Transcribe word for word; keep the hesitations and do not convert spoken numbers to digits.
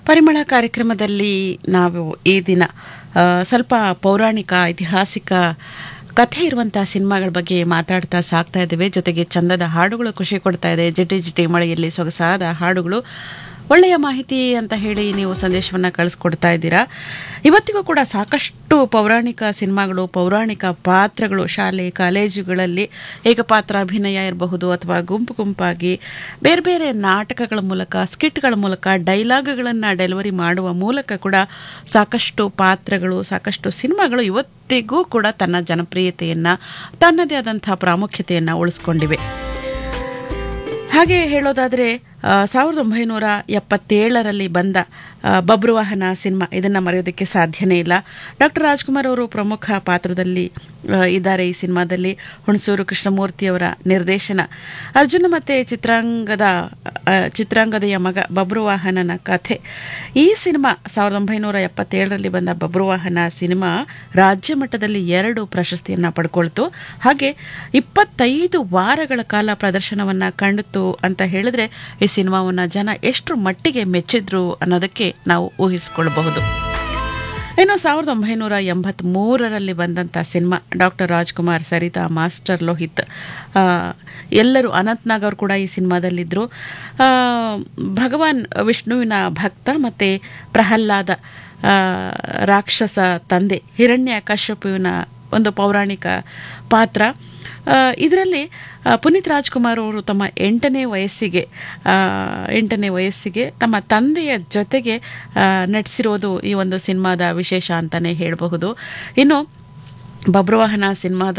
ಪರಿಮಳ ಕಾರ್ಯಕ್ರಮದಲ್ಲಿ ನಾವು ಈ ದಿನ ಆ, ಸ್ವಲ್ಪ ಪೌರಾಣಿಕ ಐತಿಹಾಸಿಕ ಕಥೆ ಇರುವಂತಹ ಸಿನಿಮಾಗಳ ಬಗ್ಗೆ ಮಾತಾಡ್ತಾ ಸಾಕ್ತಾ ಇದ್ದೇವೆ. ಜೊತೆಗೆ ಚಂದದ ಹಾಡುಗಳು ಖುಷಿ ಕೊಡ್ತಾ ಇದೆ. ಜಿಟಿ ಜಿಟಿ ಮಳೆಯಲ್ಲಿ ಸೊಗಸಾದ ಹಾಡುಗಳು, ಒಳ್ಳೆಯ ಮಾಹಿತಿ ಅಂತ ಹೇಳಿ ನೀವು ಸಂದೇಶವನ್ನು ಕಳಿಸ್ಕೊಡ್ತಾ ಇದ್ದೀರಾ. ಇವತ್ತಿಗೂ ಕೂಡ ಸಾಕಷ್ಟು ಪೌರಾಣಿಕ ಸಿನಿಮಾಗಳು, ಪೌರಾಣಿಕ ಪಾತ್ರಗಳು ಶಾಲೆ ಕಾಲೇಜುಗಳಲ್ಲಿ ಏಕಪಾತ್ರ ಅಭಿನಯ ಇರಬಹುದು ಅಥವಾ ಗುಂಪು ಗುಂಪಾಗಿ ಬೇರೆ ಬೇರೆ ನಾಟಕಗಳ ಮೂಲಕ, ಸ್ಕಿಟ್ಗಳ ಮೂಲಕ, ಡೈಲಾಗ್ಗಳನ್ನು ಡೆಲಿವರಿ ಮಾಡುವ ಮೂಲಕ ಕೂಡ ಸಾಕಷ್ಟು ಪಾತ್ರಗಳು, ಸಾಕಷ್ಟು ಸಿನಿಮಾಗಳು ಇವತ್ತಿಗೂ ಕೂಡ ತನ್ನ ಜನಪ್ರಿಯತೆಯನ್ನು, ತನ್ನದೇ ಆದಂಥ ಪ್ರಾಮುಖ್ಯತೆಯನ್ನು ಉಳಿಸ್ಕೊಂಡಿವೆ. ಹಾಗೆ ಹೇಳೋದಾದರೆ ಸಾವಿರದ ಒಂಬೈನೂರ ಎಪ್ಪತ್ತೇಳರಲ್ಲಿ ಬಂದ ಬಬ್ರುವಾಹನ ಸಿನಿಮಾ, ಇದನ್ನು ಮರೆಯೋದಕ್ಕೆ ಸಾಧ್ಯನೇ ಇಲ್ಲ. ಡಾಕ್ಟರ್ ರಾಜ್ಕುಮಾರ್ ಅವರು ಪ್ರಮುಖ ಪಾತ್ರದಲ್ಲಿ ಇದ್ದಾರೆ ಈ ಸಿನಿಮಾದಲ್ಲಿ. ಹುಣಸೂರು ಕೃಷ್ಣಮೂರ್ತಿಯವರ ನಿರ್ದೇಶನ. ಅರ್ಜುನ ಮತ್ತು ಚಿತ್ರಾಂಗದ ಚಿತ್ರಾಂಗದೆಯ ಮಗ ಬಬ್ರುವಾಹನನ ಕಥೆ. ಈ ಸಿನಿಮಾ ಸಾವಿರದ ಒಂಬೈನೂರ ಎಪ್ಪತ್ತೇಳರಲ್ಲಿ ಬಂದ ಬಬ್ರುವಾಹನ ಸಿನಿಮಾ ರಾಜ್ಯ ಮಟ್ಟದಲ್ಲಿ ಎರಡು ಪ್ರಶಸ್ತಿಯನ್ನು ಪಡ್ಕೊಳ್ತು. ಹಾಗೆ ಇಪ್ಪತ್ತೈದು ವಾರಗಳ ಕಾಲ ಪ್ರದರ್ಶನವನ್ನು ಕಂಡಿತು ಅಂತ ಹೇಳಿದ್ರೆ ಈ ಸಿನಿಮಾವನ್ನು ಜನ ಎಷ್ಟು ಮಟ್ಟಿಗೆ ಮೆಚ್ಚಿದ್ರು ಅನ್ನೋದಕ್ಕೆ ನಾವು ಊಹಿಸಿಕೊಳ್ಳಬಹುದು. ಇನ್ನು ಸಾವಿರದ ಒಂಬೈನೂರ ಎಂಬತ್ತ್ ಮೂರರಲ್ಲಿ ಬಂದಂಥ cinema doctor Rajkumar, Sarita, master Lohith, ಎಲ್ಲರೂ, ಅನಂತ್ನಾಗ್ ಅವರು ಕೂಡ ಈ ಸಿನಿಮಾದಲ್ಲಿದ್ದರು. ಭಗವಾನ್ ವಿಷ್ಣುವಿನ ಭಕ್ತ ಮತ್ತು ಪ್ರಹ್ಲಾದ ರಾಕ್ಷಸ ತಂದೆ ಹಿರಣ್ಯ ಕಶ್ಯಪುವಿನ ಒಂದು ಪೌರಾಣಿಕ ಪಾತ್ರ. ಇದರಲ್ಲಿ ಪುನೀತ್ ರಾಜ್ಕುಮಾರ್ ಅವರು ತಮ್ಮ ಎಂಟನೇ ವಯಸ್ಸಿಗೆ ಎಂಟನೇ ವಯಸ್ಸಿಗೆ ತಮ್ಮ ತಂದೆಯ ಜೊತೆಗೆ ನಟಿಸಿರೋದು ಈ ಒಂದು ಸಿನಿಮಾದ ವಿಶೇಷ ಅಂತಲೇ ಹೇಳಬಹುದು. ಇನ್ನು ಬಬ್ರುವಾಹನ ಸಿನಿಮಾದ